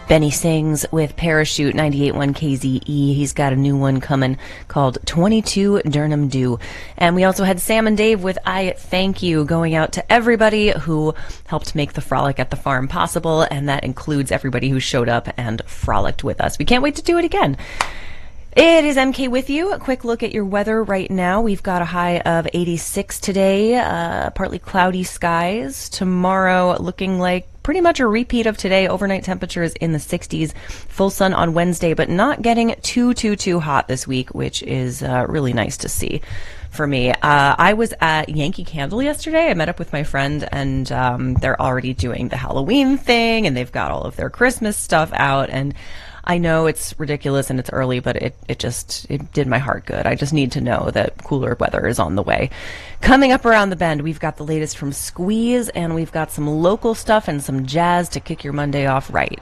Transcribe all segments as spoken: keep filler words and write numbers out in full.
Benny Sings with Parachute, ninety-eight point one K Z E. He's got a new one coming called twenty-two Durham Dew. And we also had Sam and Dave with I Thank You, going out to everybody who helped make the Frolic at the Farm possible, and that includes everybody who showed up and frolicked with us. We can't wait to do it again. It is M K with you. A quick look at your weather right now. We've got a high of eighty-six today, uh, partly cloudy skies. Tomorrow looking like pretty much a repeat of today. Overnight temperatures in the sixties. Full sun on Wednesday, but not getting too, too, too hot this week, which is uh, really nice to see for me. Uh, I was at Yankee Candle yesterday. I met up with my friend, and um, they're already doing the Halloween thing, and they've got all of their Christmas stuff out, and I know it's ridiculous and it's early, but it, it just, it did my heart good. I just need to know that cooler weather is on the way. Coming up around the bend, we've got the latest from Squeeze, and we've got some local stuff and some jazz to kick your Monday off right.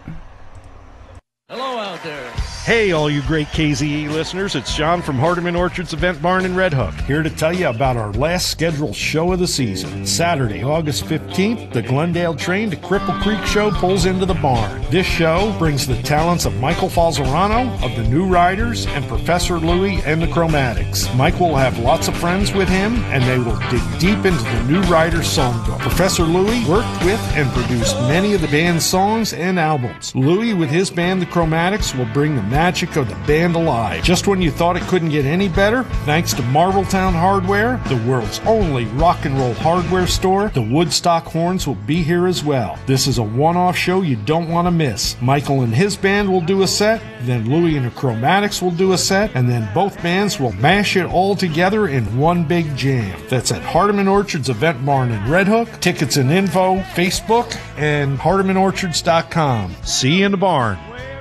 Hello out there. Hey, all you great K Z E listeners, it's John from Hardeman Orchards Event Barn in Red Hook, here to tell you about our last scheduled show of the season. Saturday, August fifteenth, the Glendale Train to Cripple Creek Show pulls into the barn. This show brings the talents of Michael Falzerano of the New Riders and Professor Louie and the Chromatics. Mike will have lots of friends with him, and they will dig deep into the New Riders songbook. Professor Louie worked with and produced many of the band's songs and albums. Louie, with his band, the Chromatics, will bring the magic of the band alive. Just when you thought it couldn't get any better, thanks to Marveltown Hardware, the world's only rock and roll hardware store, the Woodstock Horns will be here as well. This is a one-off show you don't want to miss. Michael and his band will do a set, then Louie and the Chromatics will do a set, and then both bands will mash it all together in one big jam. That's at Hardeman Orchards Event Barn in Red Hook. Tickets and info, Facebook, and hardeman orchards dot com. See you in the barn.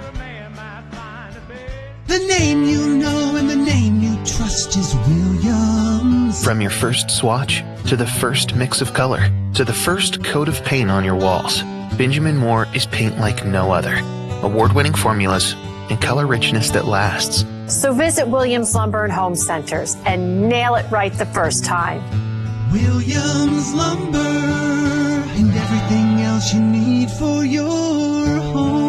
The name you know and the name you trust is Williams. From your first swatch, to the first mix of color, to the first coat of paint on your walls, Benjamin Moore is paint like no other. Award-winning formulas and color richness that lasts. So visit Williams Lumber and Home Centers and nail it right the first time. Williams Lumber and everything else you need for your home.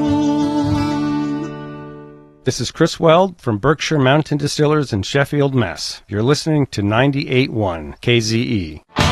This is Chris Weld from Berkshire Mountain Distillers in Sheffield, Mass. You're listening to ninety-eight point one K Z E.